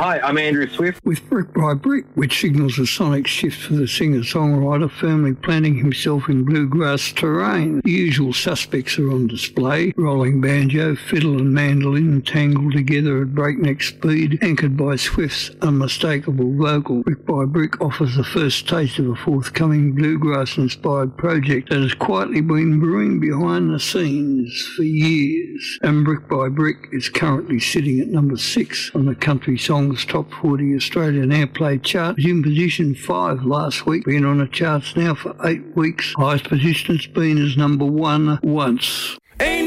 Hi, I'm Andrew Swift. With Brick by Brick, which signals a sonic shift for the singer-songwriter firmly planting himself in bluegrass terrain. The usual suspects are on display: rolling banjo, fiddle and mandolin tangled together at breakneck speed, anchored by Swift's unmistakable vocal. Brick by Brick offers the first taste of a forthcoming bluegrass-inspired project that has quietly been brewing behind the scenes for years. And Brick by Brick is currently sitting at number 6 on the Country Songs Top 40 Australian Airplay chart. It was in position 5 last week, been on the charts now for 8 weeks. Highest position it's been is number 1 once.